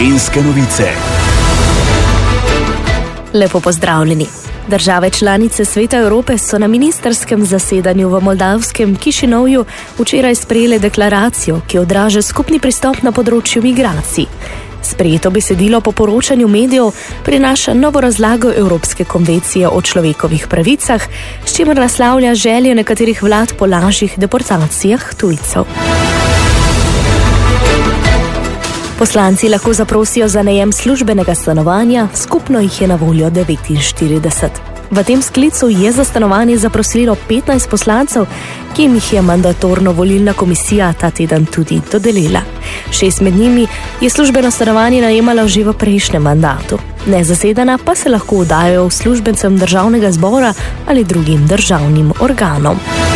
Slovenske novice. Lepo pozdravljeni. Države članice Sveta Evrope so na ministerskem zasedanju v moldavskem Kišinovju včeraj sprejele deklaracijo, ki odraža skupni pristop na področju migracij. Sprejeto besedilo po poročanju medijev prinaša novo razlago Evropske konvencije o človekovih pravicah, s čimer naslavlja želje nekaterih vlad po lažjih deportacijah tujcev. Poslanci lahko zaprosijo za najem službenega stanovanja, skupno jih je na voljo 49. V tem sklicu je za stanovanje zaprosilo 15 poslancev, ki jim jih je mandatorno volilna komisija ta teden tudi dodelila. 6 med njimi je službeno stanovanje najemalo že v prejšnjem mandatu. Nezasedena pa se lahko oddajo uslužbencem državnega zbora ali drugim državnim organom.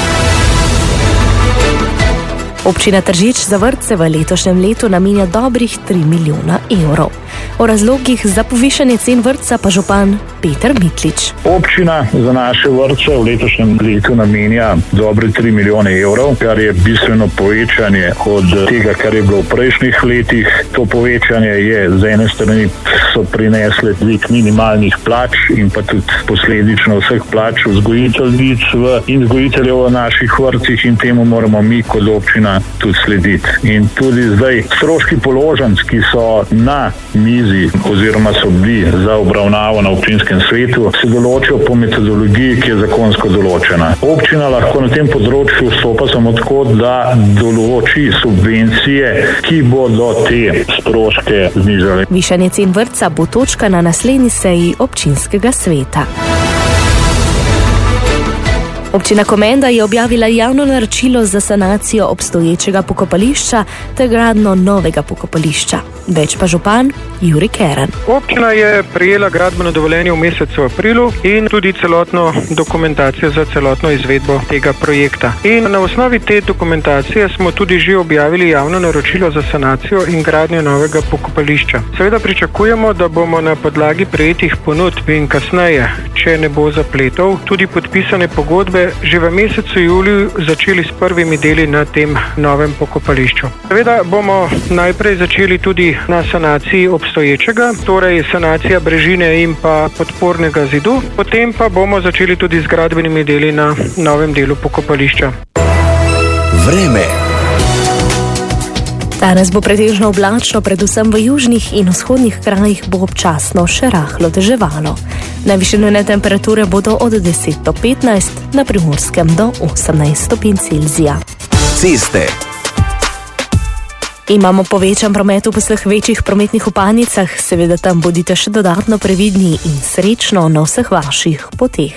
Občina Tržič za vrtce v letošnjem letu namenja dobrih 3 milijona evrov. O razlogih za povišanje cen vrtca pa župan Peter Mitlič. Občina za naše vrtce v letošnjem letu namenja dobre 3 milijone evrov, kar je bistveno povečanje od tega, kar je bilo v prejšnjih letih. To povečanje je z ene strani so prinesle dvig minimalnih plač in pa tudi posledično vseh plač vzgojiteljic in vzgojiteljev v naših vrtcih in temu moramo mi kot občina tudi slediti. In tudi zdaj stroški položnic, ki so na mizi oziroma so bili za obravnavo na občinskem svetu, se določijo po metodologiji, ki je zakonsko določena. Občina lahko na tem področju vstopa samo tako, da določi subvencije, ki bodo te stroške znižale. Višanje cen vrtca bo točka na naslednji seji občinskega sveta. Občina Komenda je objavila javno naročilo za sanacijo obstoječega pokopališča ter gradnjo novega pokopališča. Več pa župan Jurij Keren. Občina je prejela gradbeno dovoljenje v mesecu aprilu in tudi celotno dokumentacijo za celotno izvedbo tega projekta. In na osnovi te dokumentacije smo tudi že objavili javno naročilo za sanacijo in gradnjo novega pokopališča. Seveda pričakujemo, da bomo na podlagi prejetih ponudb in kasneje, če ne bo zapletov, tudi podpisane pogodbe že v mesecu juliju začeli s prvimi deli na tem novem pokopališču. Seveda bomo najprej začeli tudi na sanaciji obstoječega, torej sanacija brežine in pa podpornega zidu, potem pa bomo začeli tudi z gradbenimi deli na novem delu pokopališča. Vreme. Danes bo pretežno oblačno, predvsem v južnih in vzhodnih krajih bo občasno še rahlo deževalo. Najvišje dnevne temperature bodo od 10 do 15, na Primorskem do 18 stopinj Celzija. Ceste. Imamo povečan promet v vseh večjih prometnih vpadnicah, seveda tam bodite še dodatno previdni in srečno na vseh vaših poteh.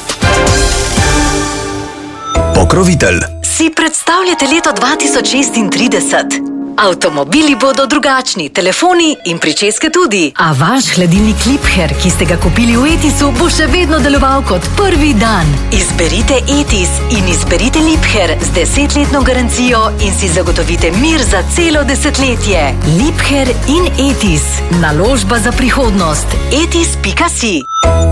Pokrovitelj. Si predstavljate leto 2036? Avtomobili bodo drugačni, telefoni in pričeske tudi. A vaš hladilnik Liebherr, ki ste ga kupili v Etisu, bo še vedno deloval kot prvi dan. Izberite Etis in izberite Liebherr z 10-letno garancijo in si zagotovite mir za celo desetletje. Liebherr in Etis. Naložba za prihodnost. Etis.si